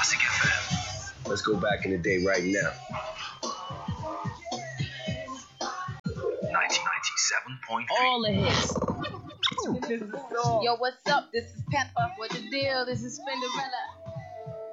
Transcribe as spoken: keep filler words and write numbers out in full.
Let's go back in the day right now. nineteen ninety-seven point three. All the hits. Yo, what's up? This is Pepper. What the deal? This is Spinderella.